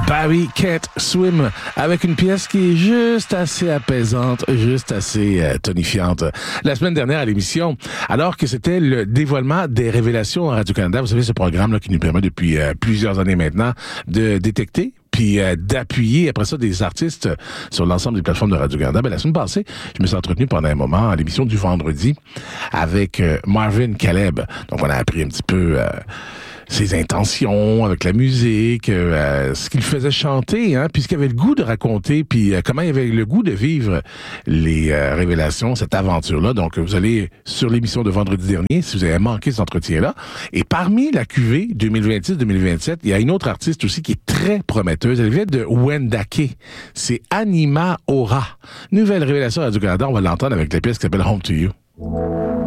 Barry Can't Swim, avec une pièce qui est juste assez apaisante, juste assez tonifiante. La semaine dernière à l'émission, alors que c'était le dévoilement des révélations à Radio-Canada, vous savez, ce programme-là qui nous permet depuis plusieurs années maintenant de détecter puis d'appuyer après ça des artistes sur l'ensemble des plateformes de Radio-Canada. Ben, la semaine passée, je me suis entretenu pendant un moment à l'émission du vendredi avec Marvin Caleb. Donc, on a appris un petit peu ses intentions avec la musique, ce qu'il faisait chanter, hein, puis ce qu'il avait le goût de raconter, puis comment il avait le goût de vivre les révélations, cette aventure-là. Donc, vous allez sur l'émission de vendredi dernier, si vous avez manqué cet entretien-là. Et parmi la cuvée 2026-2027, il y a une autre artiste aussi qui est très prometteuse. Elle vient de Wendake. C'est Anima Aura. Nouvelle révélation à Radio-Canada. On va l'entendre avec la pièce qui s'appelle Home to You.